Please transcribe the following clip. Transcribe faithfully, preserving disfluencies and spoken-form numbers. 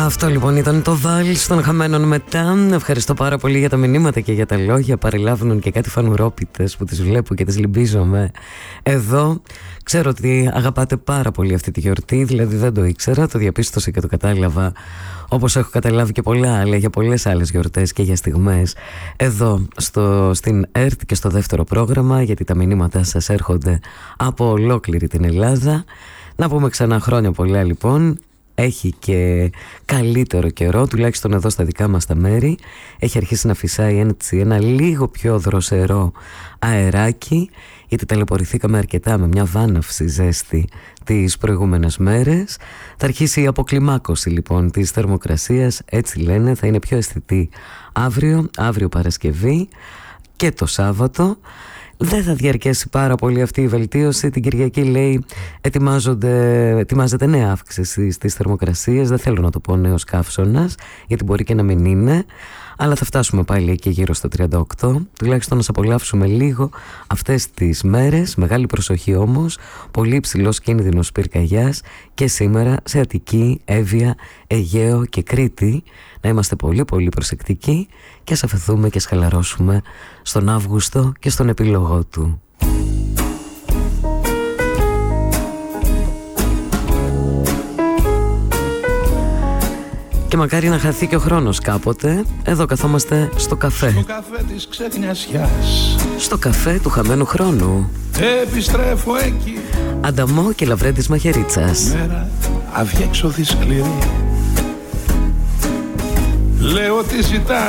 Αυτό λοιπόν ήταν το βάλς των χαμένων μετά. Ευχαριστώ πάρα πολύ για τα μηνύματα και για τα λόγια. Παρελάβουν και κάτι φανουρόπιτες που τις βλέπω και τις λυμπίζομαι εδώ. Ξέρω ότι αγαπάτε πάρα πολύ αυτή τη γιορτή, δηλαδή δεν το ήξερα, το διαπίστωσα και το κατάλαβα, όπως έχω καταλάβει και πολλά άλλα για πολλές άλλες γιορτές και για στιγμές εδώ στο, στην ΕΡΤ και στο δεύτερο πρόγραμμα, γιατί τα μηνύματά σας έρχονται από ολόκληρη την Ελλάδα. Να πούμε ξανά χρόνια πολλά λοιπόν. Έχει και καλύτερο καιρό, τουλάχιστον εδώ στα δικά μας τα μέρη. Έχει αρχίσει να φυσάει έτσι ένα λίγο πιο δροσερό αεράκι, γιατί ταλαιπωρηθήκαμε αρκετά με μια βάναυση ζέστη τις προηγούμενες μέρες. Θα αρχίσει η αποκλιμάκωση λοιπόν της θερμοκρασίας, έτσι λένε, θα είναι πιο αισθητή αύριο, αύριο Παρασκευή και το Σάββατο. Δεν θα διαρκέσει πάρα πολύ αυτή η βελτίωση. Την Κυριακή λέει ετοιμάζεται νέα αύξηση στις θερμοκρασίες. Δεν θέλω να το πω νέος καύσωνας, γιατί μπορεί και να μην είναι, αλλά θα φτάσουμε πάλι εκεί γύρω στο τριάντα οκτώ. Τουλάχιστον να σας απολαύσουμε λίγο αυτές τις μέρες. Μεγάλη προσοχή όμως, πολύ υψηλός κίνδυνος πυρκαγιάς και σήμερα σε Αττική, Εύβοια, Αιγαίο και Κρήτη. Να είμαστε πολύ πολύ προσεκτικοί και ας αφαιθούμε και σχαλαρώσουμε στον Αύγουστο και στον επίλογό του. Και μακάρι να χαθεί και ο χρόνος κάποτε. Εδώ καθόμαστε στο καφέ. Στο καφέ της ξεχνιασιάς. Στο καφέ του χαμένου χρόνου. Επιστρέφω εκεί. Ανταμό και Λαβρέντης Μαχαιρίτσας. Μέρα αδιέξοδη σκληρή. Λέω τι ζητάς.